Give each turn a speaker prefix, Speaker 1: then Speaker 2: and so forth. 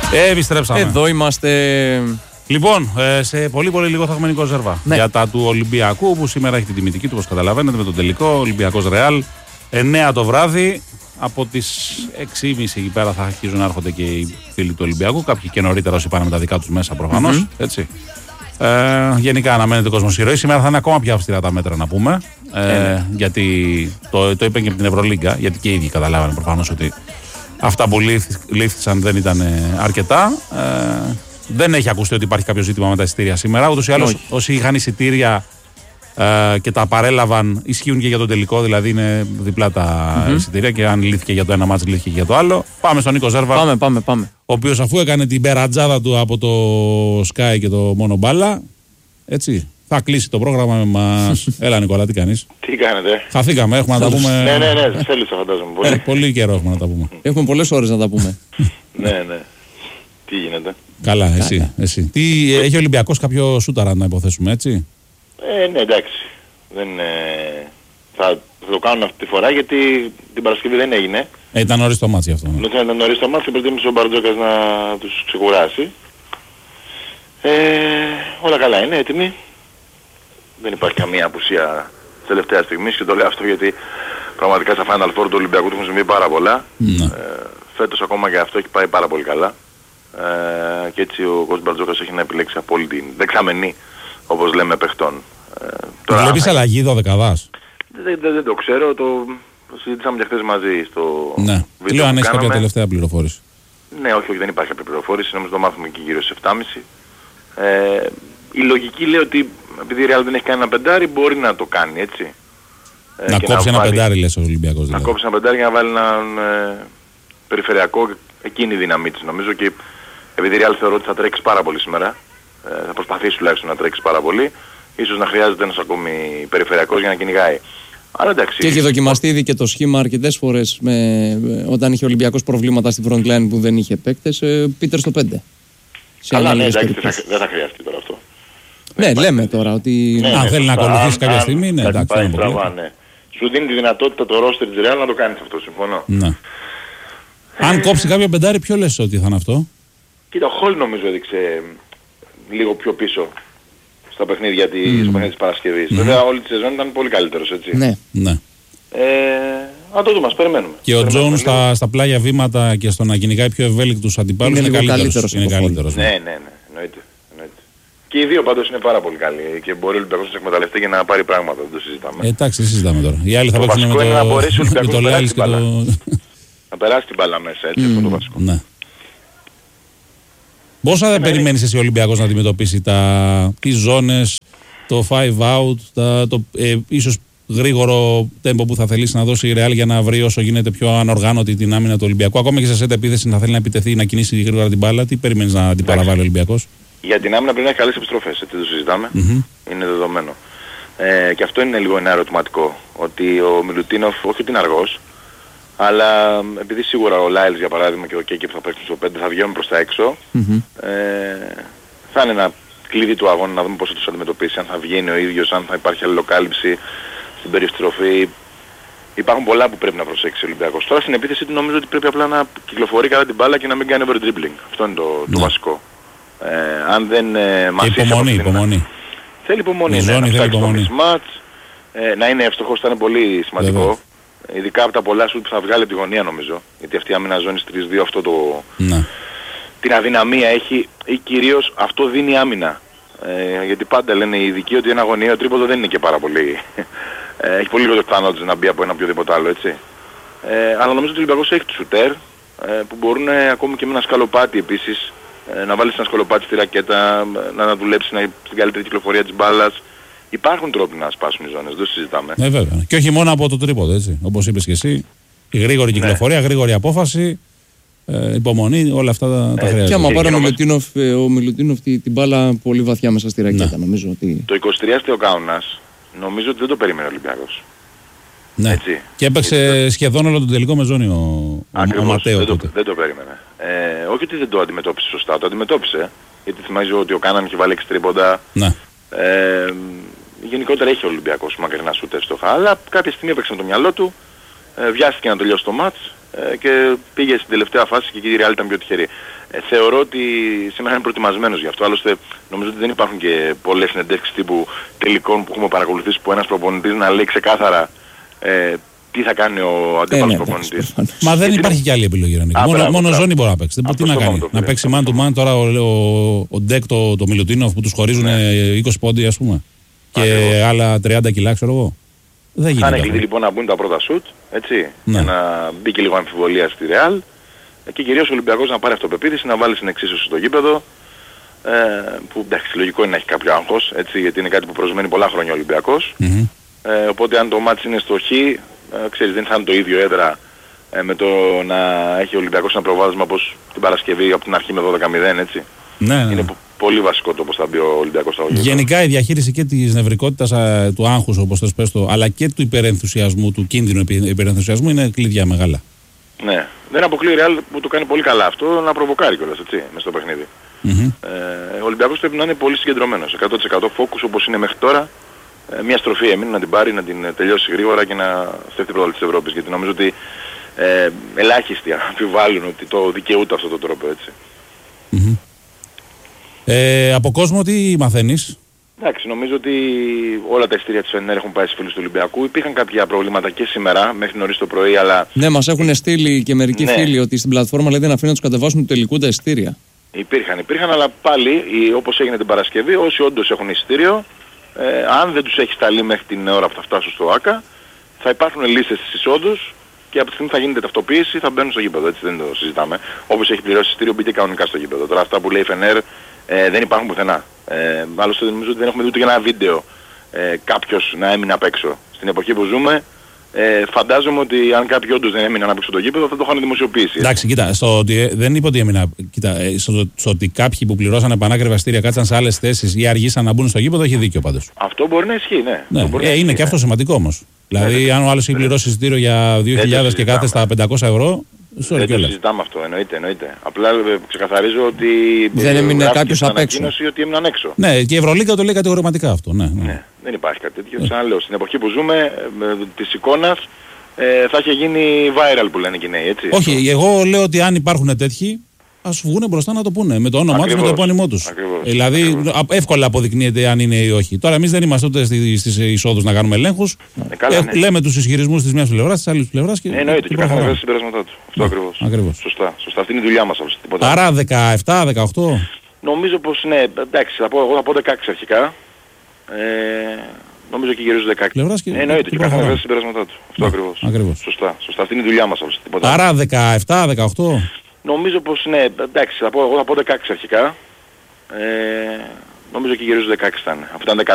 Speaker 1: Επιστρέψαμε.
Speaker 2: Εδώ είμαστε.
Speaker 1: Λοιπόν, σε πολύ λίγο θα έχουμε Νίκο Ζέρβα.
Speaker 2: Ναι.
Speaker 1: Για τα του Ολυμπιακού που σήμερα έχει την τιμητική του, όπως καταλαβαίνετε, με τον τελικό Ολυμπιακός Ρεάλ. 9 το βράδυ. Από τις 6.30 εκεί πέρα θα αρχίζουν να έρχονται και οι φίλοι του Ολυμπιακού. Κάποιοι και νωρίτερα όσοι πάνε με τα δικά τους μέσα προφανώς. Έτσι. Γενικά αναμένεται κόσμος ηρωή. Σήμερα θα είναι ακόμα πιο αυστηρά τα μέτρα να πούμε. Γιατί το είπε και από την Ευρωλίγκα. Γιατί και οι ίδιοι καταλάβανε προφανώς ότι αυτά που λήφθησαν δεν ήταν αρκετά. Δεν έχει ακουστεί ότι υπάρχει κάποιο ζήτημα με τα εισιτήρια σήμερα. Ούτως ή άλλως όσοι είχαν εισιτήρια και τα παρέλαβαν ισχύουν και για τον τελικό. Δηλαδή είναι διπλά τα εισιτήρια και αν λύθηκε για το ένα μάτς, λύθηκε και για το άλλο. Πάμε στον Νίκο Ζέρβα.
Speaker 2: Πάμε.
Speaker 1: Ο οποίος αφού έκανε την περατζάδα του από το Sky και το μόνο μπάλα, έτσι, θα κλείσει το πρόγραμμα με μας. Έλα Νικόλα, τι κάνεις?
Speaker 3: Τι κάνετε?
Speaker 1: Χαθήκαμε, έχουμε να τα πούμε.
Speaker 3: Ναι, θέλεις φαντάζομαι πολύ.
Speaker 1: Πολύ καιρό έχουμε να τα πούμε.
Speaker 2: Έχουμε πολλές ώρες να τα πούμε.
Speaker 3: Ναι. Τι γίνεται?
Speaker 1: Καλά, εσύ. Τι, έχει ο Ολυμπιακός κάποιο σούταρα να υποθέσουμε, έτσι?
Speaker 3: Ναι, εντάξει. Θα το κάνουν αυτή τη φορά γιατί την Παρασκευή δεν έγινε.
Speaker 1: Ήταν νωρίς το μάτσι αυτό.
Speaker 3: Ναι. Ήταν νωρίς το μάτσι και προτίμησε ο Μπαρτζόκας να τους ξεκουράσει. Όλα καλά είναι, έτοιμοι. Δεν υπάρχει καμία απουσία τελευταία στιγμής και το λέω αυτό γιατί πραγματικά στα Final Four του Ολυμπιακού του έχουν συμβεί πάρα πολλά. Φέτος ακόμα και αυτό έχει πάει πάρα πολύ καλά. Και έτσι ο Κώστας Μπαρτζόκας έχει να επιλέξει από όλη την δεξαμενή, όπως λέμε, παιχτών.
Speaker 1: Βλέπεις αλλαγή 12?
Speaker 3: Δεν το ξέρω, το συζήτησαμε και χθες μαζί στο
Speaker 1: βίντεο. Λέω αν έχεις κάποια τελευταία πληροφόρηση.
Speaker 3: Ναι, όχι, δεν υπάρχει κάποια πληροφόρηση, νομίζω το μάθουμε και γύρω στις 7.30. Η λογική λέει ότι επειδή η Real δεν έχει κανένα πεντάρι μπορεί να το κάνει, έτσι.
Speaker 1: Να κόψει ένα πεντάρι λες ο Ολυμπιακός δηλαδή.
Speaker 3: Να κόψει ένα πεντάρι για να βάλει έναν περιφερειακό, εκείνη η δύναμή της νομίζω και επειδή η Real θεωρώ ότι θα τρέξει πάρα πολύ σήμερα, θα προσπαθήσει τουλάχιστον να τρέξει πάρα πολύ, ίσως να χρειάζεται ένας ακόμη περιφερειακός για να κυνηγάει. Αλλά εντάξει.
Speaker 2: Και έχει δοκιμαστεί ήδη και το σχήμα αρκετές φορές όταν είχε ο Ολυμπιακός προβλήματα στη front line που δεν είχε παίκτες, Πίτερ στο 5.
Speaker 3: Καλά, ναι, εντάξει, δεν θα χρειαστεί τώρα αυτό.
Speaker 2: Ναι, λέμε τώρα ότι
Speaker 1: αν θέλει να ακολουθήσει κάποια στιγμή, ναι, εντάξει,
Speaker 3: πάει στραβά, ναι. Σου δίνει τη δυνατότητα το roster της Real να το κάνεις αυτό, συμφωνώ.
Speaker 1: Ναι. Αν κόψει κάποιο πεντάρι, ποιο λες ότι θα είναι αυτό?
Speaker 3: Κοίτα, ο Χολ νομίζω έδειξε λίγο πιο πίσω στα παιχνίδια της Παρασκευής. Βέβαια όλη τη σεζόν ήταν πολύ καλύτερος, έτσι.
Speaker 1: Ναι.
Speaker 3: Να το δούμε, ας περιμένουμε.
Speaker 1: Και ο Τζον στα πλάγια βήματα και στο να κυνηγάει πιο ευέλικτους αντιπάλους είναι καλύτερος.
Speaker 3: Ναι, εννοείται. Και οι δύο πάντως είναι πάρα πολύ καλοί και μπορεί ο Ολυμπιακός να σε εκμεταλλευτεί και να πάρει πράγματα, δεν το συζητάμε.
Speaker 1: Εντάξει, συζητάμε τώρα. Οι άλλοι θα παίξουν με το Λεάλης και το...
Speaker 3: Να περάσει την μπάλα μέσα, έτσι, αυτό το βασικό.
Speaker 1: Ναι. Πόσα δεν περιμένεις εσύ ο Ολυμπιακός να αντιμετωπίσει τις ζώνες, το 5 out, το ίσως γρήγορο τέμπο που θα θελήσει να δώσει η Real για να βρει όσο γίνεται πιο ανοργάνωτη την άμυνα του Ολυμπιακού? Ακόμα και σε σέντα επίθεση να θέλει να επιτεθεί, να κινήσει γρήγορα την μπάλα, τι περιμένεις να την παραβάλει ο Ολυμπιακός?
Speaker 3: Για την άμυνα πρέπει να έχει καλές επιστροφές, έτσι το συζητάμε. Είναι δεδομένο. Και αυτό είναι λίγο ένα ερωτηματικό. Ότι ο Μιλουτίνοφ, όχι ότι είναι αργός, αλλά επειδή σίγουρα ο Λάιλς για παράδειγμα και ο Κέκε που θα παίξουν στο 5 θα βγαίνουν προς τα έξω, θα είναι ένα κλειδί του αγώνα να δούμε πώς θα τους αντιμετωπίσει, αν θα βγαίνει ο ίδιος, αν θα υπάρχει αλληλοκάλυψη στην περιστροφή. Υπάρχουν πολλά που πρέπει να προσέξει ο Ολυμπιακός. Τώρα στην επίθεση του νομίζω ότι πρέπει απλά να κυκλοφορεί καλά την μπάλα και να μην κάνει overdribbling. Αυτό είναι το βασικό. Αν δεν
Speaker 1: υπομονή.
Speaker 3: Θέλει υπομονή, να είναι εύστοχος θα είναι πολύ σημαντικό. Βέβαια. Ειδικά από τα πολλά σουτ που θα βγάλει από τη γωνία νομίζω. Γιατί αυτή η άμυνα ζώνης 3-2 αυτό την αδυναμία έχει ή κυρίως αυτό δίνει άμυνα. Γιατί πάντα λένε οι ειδικοί ότι ένα γωνιαίο τρίποντο δεν είναι και πάρα πολύ. Έχει πολύ λίγο πιθανότητες να μπει από ένα οποιοδήποτε άλλο, έτσι. Αλλά νομίζω ότι ο Ολυμπιακός έχει τους σουτέρ που μπορούν ακόμη και με ένα σκαλοπάτι επίσης να βάλεις ένα σκολοπάτι στη ρακέτα, να δουλέψει στην καλύτερη κυκλοφορία της μπάλας. Υπάρχουν τρόποι να σπάσουν οι ζώνες, δεν το συζητάμε. Ναι,
Speaker 1: βέβαια. Και όχι μόνο από το τρίποντο, έτσι. Όπως είπες και εσύ. Η γρήγορη κυκλοφορία, γρήγορη απόφαση, υπομονή, όλα αυτά τα χρειάζεται.
Speaker 2: Και άμα πάρει ο Μιλουτίνοφ την μπάλα πολύ βαθιά μέσα στη ρακέτα, νομίζω ότι...
Speaker 3: Το 23 στο Κάουνας, νομίζω ότι δεν το περίμενε ο Ολυμπιακός.
Speaker 1: Ναι. Έτσι. Και έπαιξε σχεδόν όλο τον τελικό με ζώνη ο Ματέο.
Speaker 3: Δεν το περίμενε. Όχι ότι δεν το αντιμετώπισε σωστά, το αντιμετώπισε. Γιατί θυμίζω ότι ο Κάναν είχε βάλει 6 τρίποντα.
Speaker 1: Ναι.
Speaker 3: Γενικότερα έχει ο Ολυμπιακός μακρινά σούτ εύστοχα. Αλλά κάποια στιγμή έπαιξε με το μυαλό του, βιάστηκε να τελειώσει το μάτς και πήγε στην τελευταία φάση και εκεί η Real ήταν πιο τυχερή. Θεωρώ ότι σήμερα είναι προετοιμασμένος γι' αυτό. Άλλωστε νομίζω ότι δεν υπάρχουν και πολλές συνεντεύξεις τύπου τελικών που έχουμε παρακολουθήσει που ένας προπονητής να λέει ξεκάθαρα τι θα κάνει ο αντίπαλος προπονητής.
Speaker 1: Μα δεν υπάρχει και άλλη επιλογή. Μόνο ζώνη μπορεί να παίξει. Τι να κάνει. Να παίξει man to man τώρα ο Ντεκ το Μιλουτίνοφ που τους χωρίζουν 20 πόντι ας πούμε. Και άλλα 30 κιλά ξέρω εγώ. Δεν γίνεται.
Speaker 3: Θα είναι κλειδί λοιπόν να μπουν τα πρώτα σουτ, έτσι, για να μπει και λίγο αμφιβολία στη Real. Και κυρίως ο Ολυμπιακός να πάρει αυτοπεποίθηση, να βάλει στην εξίσωση στο γήπεδο. Που εντάξει, λογικό είναι να έχει κάποιο άγχος, έτσι, γιατί είναι κάτι που προσμένει πολλά χρόνια ο Ολυμπιακός. Οπότε αν το μάτς είναι στο χ, ξέρεις, δεν θα είναι το ίδιο έδρα με το να έχει ο Ολυμπιακός ένα προβάδισμα όπως την Παρασκευή από την αρχή με 12-0, έτσι.
Speaker 1: Ναι.
Speaker 3: Είναι πολύ βασικό το πώς θα μπει ο Ολυμπιακός στο γήπεδο.
Speaker 1: Γενικά η διαχείριση και της νευρικότητας του άγχους, όπως θες πες το, αλλά και του υπερενθουσιασμού, του κίνδυνου υπερενθουσιασμού είναι κλειδιά μεγάλα. Ναι.
Speaker 3: Δεν αποκλείει η Real που το κάνει πολύ καλά αυτό να προβοκάρει κιόλας, έτσι, μες στο παιχνίδι. Ο Ολυμπιακός πρέπει να είναι πολύ συγκεντρωμένος, 100% focus όπως είναι μέχρι τώρα. Μια στροφή έμεινε να την πάρει, να την τελειώσει γρήγορα και να στέφτει πρώτα της Ευρώπης. Γιατί νομίζω ότι ελάχιστοι αμφιβάλλουν ότι το δικαιούται αυτόν τον τρόπο, έτσι.
Speaker 1: Από κόσμο τι μαθαίνεις?
Speaker 3: Εντάξει, νομίζω ότι όλα τα ειστήρια της Φενέρ έχουν πάει στους φίλους του Ολυμπιακού. Υπήρχαν κάποια προβλήματα και σήμερα μέχρι νωρίς το πρωί, αλλά... Ναι,
Speaker 2: μας έχουν στείλει και μερικοί φίλοι ότι στην πλατφόρμα λέει δεν αφήνει να τους κατεβάσουν του τελικού τα ειστήρια.
Speaker 3: Υπήρχαν, αλλά πάλι όπως έγινε την Παρασκευή, όσοι όντως έχουν ειστήριο, αν δεν τους έχει σταλεί μέχρι την ώρα που θα φτάσουν στο ΆΚΑ, θα υπάρχουν λίστες στις εισόδους και από τη στιγμή θα γίνεται ταυτοποίηση θα μπαίνουν στο γήπεδο, έτσι δεν το συζητάμε. Όποιος έχει πληρώσει ειστήριο μπήκε κανονικά στο γήπεδο. Τώρα αυτά που λέει η Φενέρ δεν υπάρχουν πουθενά. Άλλωστε νομίζω ότι δεν έχουμε δει ούτε και ένα βίντεο κάποιος να έμεινε απ' έξω. Στην εποχή που ζούμε, φαντάζομαι ότι αν κάποιοι όντως δεν έμειναν απ' έξω το γήπεδο θα το είχαν δημοσιοποιήσει.
Speaker 1: Εντάξει, κοίτα, δεν είπε ότι έμεινα. Κοίτα, στο ότι κάποιοι που πληρώσαν επανάκριβα ειστήρια κάτσαν σε άλλες θέσεις ή αργήσαν να μπουν στο γήπεδο έχει δίκιο πάντως.
Speaker 3: Αυτό μπορεί να ισχύει, ναι.
Speaker 1: Είναι και αυτό σημαντικό όμως. Δηλαδή, αν ο άλλος έχει πληρώσει ειστήριο για 2.000 και κάθεται στα 500 ευρώ.
Speaker 3: Δεν το συζητάμε αυτό, εννοείται. Απλά ξεκαθαρίζω ότι
Speaker 2: δεν έμεινε κάποιος απ' έξω.
Speaker 3: Ότι έμειναν έξω.
Speaker 1: Ναι, και η Ευρωλίγκα το λέει κατηγορηματικά αυτό. Ναι.
Speaker 3: Δεν υπάρχει κάτι τέτοιο. Ξαναλέω, στην εποχή που ζούμε, της εικόνας, θα είχε γίνει viral που λένε και οι νέοι, έτσι.
Speaker 1: Όχι, εγώ λέω ότι αν υπάρχουν τέτοιοι, ας βγουν μπροστά να το πούνε. Με το όνομά τους, με το επώνυμό τους. Δηλαδή, εύκολα αποδεικνύεται αν είναι ή όχι. Τώρα, εμείς δεν είμαστε ούτε στις εισόδους να κάνουμε ελέγχους. Λέμε τους ισχυρισμούς της μιας πλευράς, της άλλης πλευράς.
Speaker 3: Εννοείται, και κάθε βγάζει συμπεράσματά του. Αυτό ακριβώς. Σωστά. Αυτή είναι η δουλειά μας.
Speaker 1: Άρα 17-18.
Speaker 3: Νομίζω πως ναι, εντάξει, εγώ θα πω 16 αρχικά. Νομίζω και γύρω στους 16. Εννοείται, και κάθε βγάζει συμπεράσματά του. Αυτό ακριβώς. Σωστά. Αυτή είναι η δουλειά μας.
Speaker 1: Άρα 17-18.
Speaker 3: Νομίζω πως ναι, εντάξει, εγώ θα πω 16 αρχικά. Νομίζω και γύρω στους 16 ήταν. Αφού ήταν